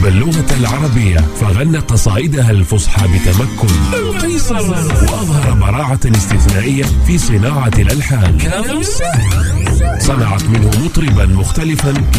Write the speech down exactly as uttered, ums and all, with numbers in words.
يتعلم اللغة العربية، فغنى قصائدها الفصحى بتمكن، وأظهر براعة استثنائية في صناعة الألحان، صنعت منه مطربا مختلفا